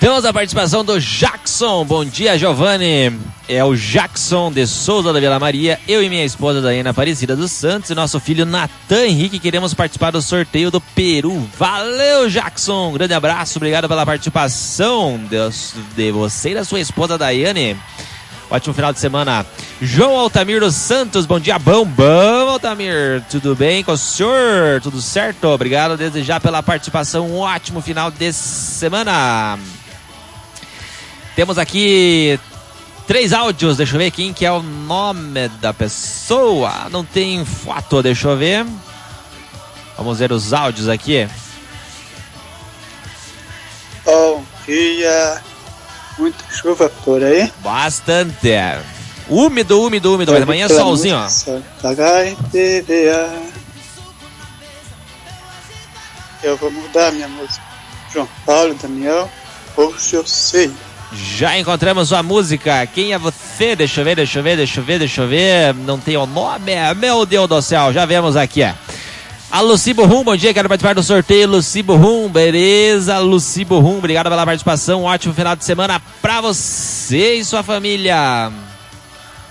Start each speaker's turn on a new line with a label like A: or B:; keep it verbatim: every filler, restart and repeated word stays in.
A: Temos a participação do Jackson. Bom dia, Giovanni. É o Jackson de Souza da Vila Maria. Eu e minha esposa Daiana Aparecida dos Santos e nosso filho Natan Henrique queremos participar do sorteio do Peru. Valeu, Jackson. Um grande abraço. Obrigado pela participação de, de você e da sua esposa Daiane. Ótimo final de semana. João Altamir dos Santos, bom dia, bom, bom, Altamir. Tudo bem com o senhor? Tudo certo? Obrigado desde já pela participação. Um ótimo final de semana. Temos aqui três áudios. Deixa eu ver quem que é o nome da pessoa. Não tem foto, deixa eu ver. Vamos ver os áudios aqui.
B: Bom dia. Muita chuva por aí?
A: Bastante. Úmido, úmido, úmido. Mas amanhã é solzinho, ó.
B: Eu vou mudar minha música. João Paulo, Daniel, hoje eu sei.
A: Já encontramos sua música. Quem é você? Deixa eu ver, deixa eu ver, deixa eu ver, deixa eu ver. Não tem o nome? Meu Deus do céu, já vemos aqui, ó. A Luci Burrum, bom dia, quero participar do sorteio. Luci Burrum, beleza, Luci Burrum, obrigado pela participação, um ótimo final de semana pra você e sua família.